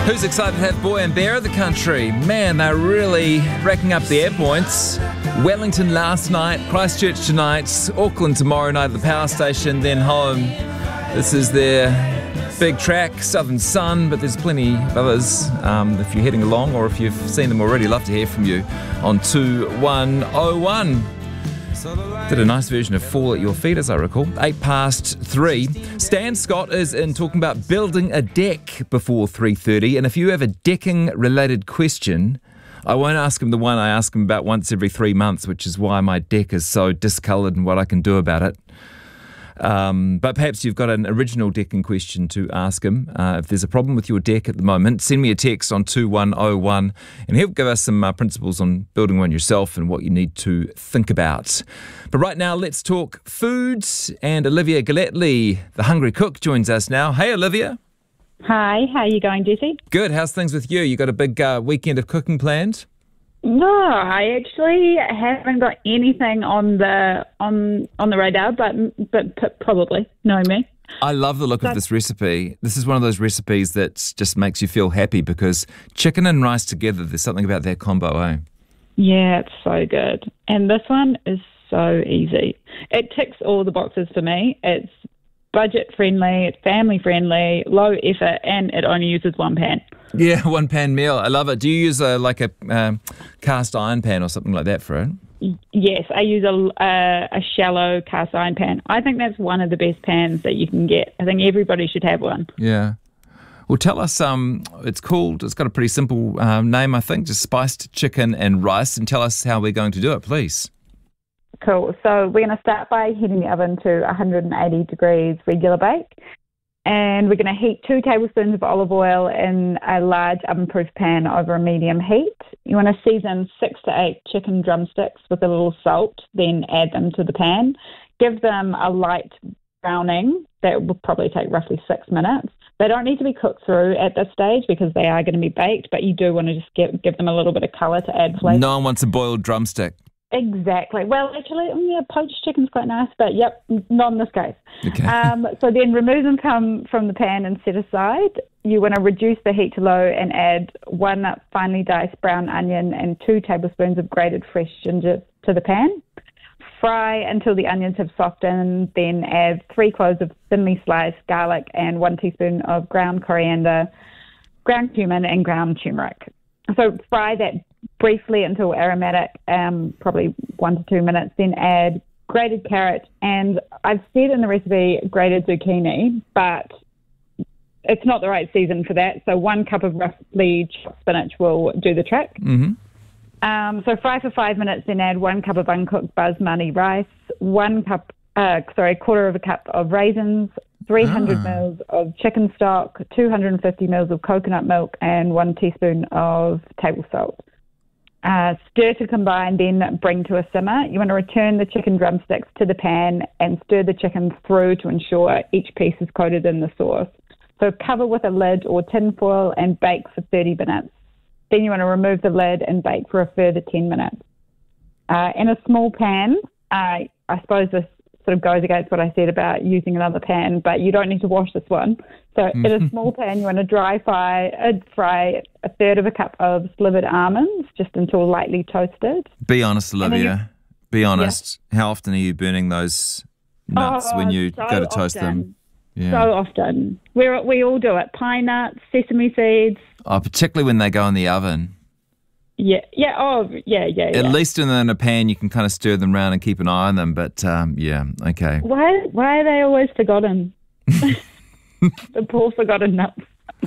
Who's excited to have Boy and Bear of the country? Man, they're really racking up the air points. Wellington last night, Christchurch tonight, Auckland tomorrow night at the power station, then home. This is their big track, Southern Sun, but there's plenty of others. If you're heading along or if you've seen them already, love to hear from you on 2101. Did a nice version of Fall at Your Feet, as I recall. 3:08. Stan Scott is in talking about building a deck before 3:30. And if you have a decking-related question, I won't ask him the one I ask him about once every 3 months, which is why my deck is so discoloured and what I can do about it. But perhaps you've got an original decking question to ask him. If there's a problem with your deck at the moment, send me a text on 2101 and he'll give us some principles on building one yourself and what you need to think about. But right now, let's talk foods. And Olivia Galetli, the Hungry Cook, joins us now. Hey, Olivia. Hi, how are you going, Jesse? Good. How's things with you? You got a big weekend of cooking planned? No, I actually haven't got anything on the radar, but probably knowing me. I love the look of this recipe. This is one of those recipes that just makes you feel happy because chicken and rice together, there's something about that combo, eh? Yeah, it's so good. And this one is so easy. It ticks all the boxes for me. It's budget friendly, it's family friendly, low effort, and it only uses one pan. Yeah, one pan meal. I love it. Do you use a cast iron pan or something like that for it? Yes, I use a shallow cast iron pan. I think that's one of the best pans that you can get. I think everybody should have one. Yeah. Well, tell us, it's got a pretty simple name, I think, just spiced chicken and rice, and tell us how we're going to do it, please. Cool. So we're going to start by heating the oven to 180 degrees regular bake. And we're going to heat 2 tablespoons of olive oil in a large oven-proof pan over a medium heat. You want to season 6 to 8 chicken drumsticks with a little salt, then add them to the pan. Give them a light browning. That will probably take roughly 6 minutes. They don't need to be cooked through at this stage because they are going to be baked, but you do want to just give them a little bit of colour to add flavour. No one wants a boiled drumstick. Exactly. Well, actually, poached chicken's quite nice, but yep, not in this case. Okay. So then remove them from the pan and set aside. You want to reduce the heat to low and add 1 finely diced brown onion and 2 tablespoons of grated fresh ginger to the pan. Fry until the onions have softened, then add 3 cloves of thinly sliced garlic and 1 teaspoon of ground coriander, ground cumin, and ground turmeric. So fry that briefly until aromatic, probably 1 to 2 minutes, then add grated carrot, and I've said in the recipe grated zucchini, but it's not the right season for that, so 1 cup of roughly chopped spinach will do the trick. Mm-hmm. So fry for 5 minutes, then add 1 cup of uncooked basmati rice, quarter of a cup of raisins, 300 mils of chicken stock, 250 mils of coconut milk, and 1 teaspoon of table salt. Stir to combine, then bring to a simmer. You want to return the chicken drumsticks to the pan and stir the chicken through to ensure each piece is coated in the sauce. So cover with a lid or tin foil and bake for 30 minutes. Then you want to remove the lid and bake for a further 10 minutes. In a small pan, I suppose this sort of goes against what I said about using another pan, but you don't need to wash this one. So in a small pan, you want to dry fry a third of a cup of slivered almonds just until lightly toasted. Be honest, Olivia. Be honest. Yeah. How often are you burning those nuts when you go to toast them? Yeah. So often. We all do it. Pine nuts, sesame seeds. Oh, particularly when they go in the oven. Yeah. At least in a pan, you can kind of stir them around and keep an eye on them. But okay. Why are they always forgotten? The poor forgotten nuts.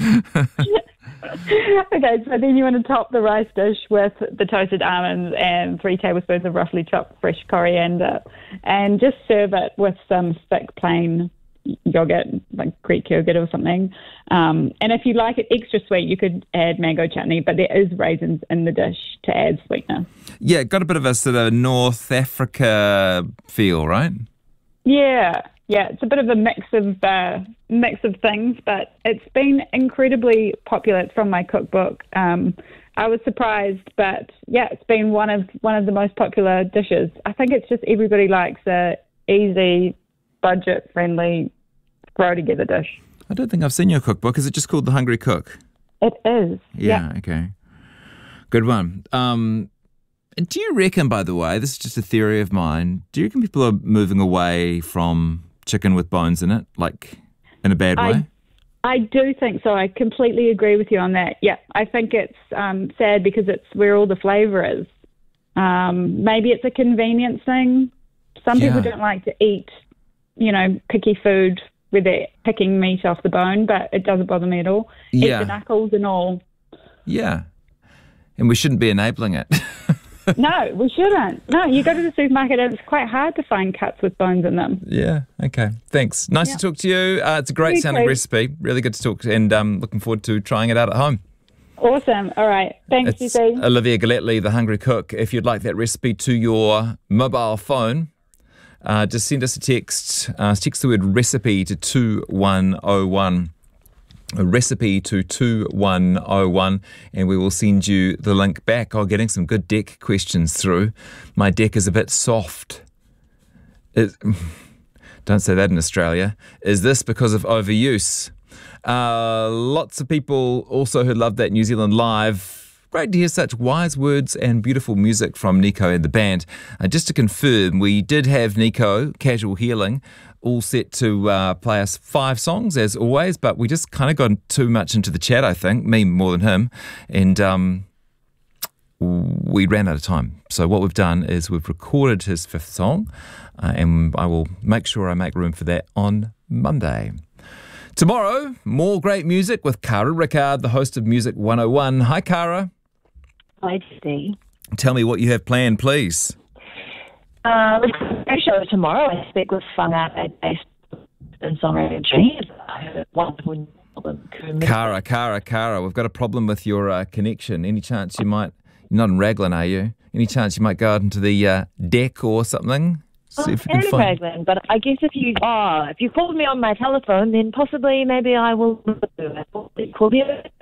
Okay, so then you want to top the rice dish with the toasted almonds and 3 tablespoons of roughly chopped fresh coriander, and just serve it with some thick plain yogurt, like Greek yogurt or something. And if you like it extra sweet, you could add mango chutney, but there is raisins in the dish to add sweetness. Yeah, got a bit of a sort of North Africa feel, right? Yeah, it's a bit of a mix of things, but it's been incredibly popular. It's from my cookbook. I was surprised, but yeah, it's been one of the most popular dishes. I think it's just everybody likes a easy, budget-friendly, throw-together dish. I don't think I've seen your cookbook. Is it just called The Hungry Cook? It is. Yeah, okay. Good one. Do you reckon, by the way, this is just a theory of mine, do you reckon people are moving away from chicken with bones in it, like in a bad way? I do think so. I completely agree with you on that. Yeah, I think it's sad because it's where all the flavour is. Maybe it's a convenience thing. Some people don't like to eat, picky food where they're picking meat off the bone, but it doesn't bother me at all. Eat the knuckles and all. Yeah. And we shouldn't be enabling it. No, we shouldn't. No, you go to the supermarket and it's quite hard to find cuts with bones in them. Yeah, okay. Thanks. Nice to talk to you. It's a great sounding recipe. Really good to talk to, and looking forward to trying it out at home. Awesome. All right. Thanks, it's Susie. Olivia Galetli, the Hungry Cook. If you'd like that recipe to your mobile phone, just send us a text. Text the word recipe to 2101. A recipe to 2101, and we will send you the link back. Oh, getting some good deck questions through. My deck is a bit soft. Don't say that in Australia. Is this because of overuse? Lots of people also who love that New Zealand Live. Great to hear such wise words and beautiful music from Nico and the band. Just to confirm, we did have Nico, Casual Healing, all set to play us 5 songs as always, but we just kind of got too much into the chat, I think, me more than him, and we ran out of time. So what we've done is we've recorded his 5th song, and I will make sure I make room for that on Monday. Tomorrow, more great music with Cara Rickard, the host of Music 101. Hi, Cara. Hi, Steve. Tell me what you have planned, please. We've got a show tomorrow. I speak with Whangā based in songwriter Journey. I heard a wonderful new album. Cara, we've got a problem with your connection. Any chance you might, you're not in Raglan, are you? Any chance you might go out into the deck or something? See if you can find Raglan, but I guess if you called me on my telephone, then possibly maybe I will. I thought it could be a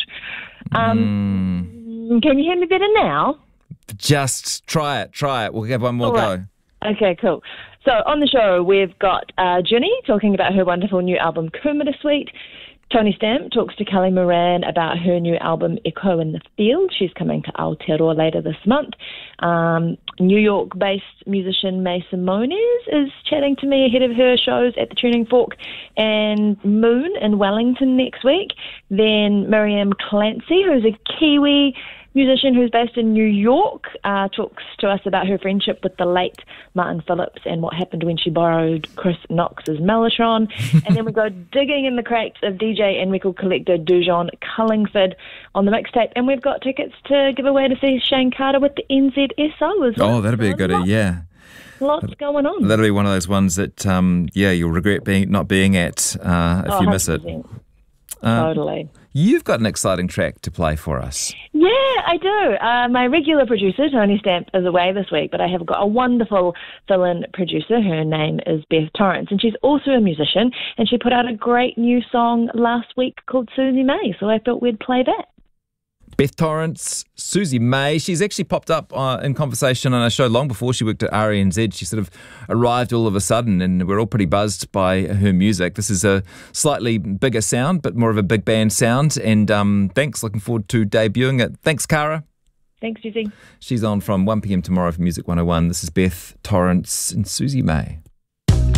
Can you hear me better now? Just try it. We'll have one more go. Okay, cool. So on the show, we've got Ginny talking about her wonderful new album, Kumara Suite. Tony Stamp talks to Kelly Moran about her new album, Echo in the Field. She's coming to Aotearoa later this month. New York-based musician Mason Moniz is chatting to me ahead of her shows at the Tuning Fork and Moon in Wellington next week. Then Miriam Clancy, who's a Kiwi musician who's based in New York, talks to us about her friendship with the late Martin Phillips and what happened when she borrowed Chris Knox's Mellotron. And then we go digging in the crates of DJ and record collector Dujon Cullingford on the mixtape. And we've got tickets to give away to see Shane Carter with the NZSO as well. Oh, that'd be a goodie, yeah. Lots going on. That'll be one of those ones that, you'll regret not being at if you miss it. Totally. You've got an exciting track to play for us. Yeah, I do. My regular producer, Tony Stamp, is away this week, but I have got a wonderful fill-in producer. Her name is Beth Torrance, and she's also a musician, and she put out a great new song last week called Susie May, so I thought we'd play that. Beth Torrance, Susie May. She's actually popped up in conversation on our show long before she worked at RNZ. She sort of arrived all of a sudden, and we're all pretty buzzed by her music. This is a slightly bigger sound, but more of a big band sound. And thanks. Looking forward to debuting it. Thanks, Cara. Thanks, Susie. She's on from 1 p.m. tomorrow for Music 101. This is Beth Torrance and Susie May.